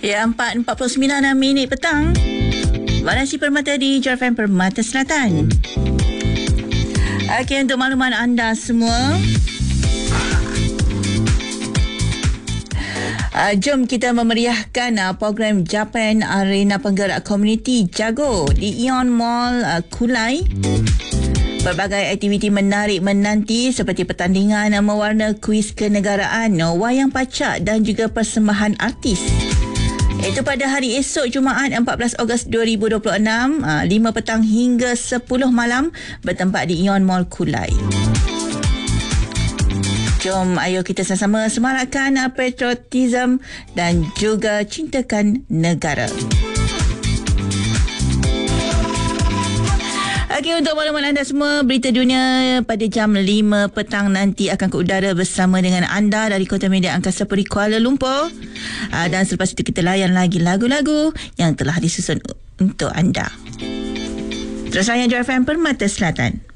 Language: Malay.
Ya, 4:49 petang. Varasi Permata di JFM Permata Selatan. Okey, untuk makluman anda semua, jom kita memeriahkan program Japan Arena Penggerak Komuniti Jago di Ion Mall Kulai. Pelbagai aktiviti menarik menanti seperti pertandingan mewarna kuis kenegaraan, wayang pacak dan juga persembahan artis. Itu pada hari esok Jumaat 14 Ogos 2026, 5 petang hingga 10 malam, bertempat di Ion Mall Kulai. Jom ayo kita sama-sama semarakkan patriotism dan juga cintakan negara. Okey, untuk makluman anda semua, berita dunia pada jam 5 petang nanti akan ke udara bersama dengan anda dari Kota Media Angkasa Puri Kuala Lumpur. Dan selepas itu kita layan lagi lagu-lagu yang telah disusun untuk anda. Terus saya JFM Permata Selatan.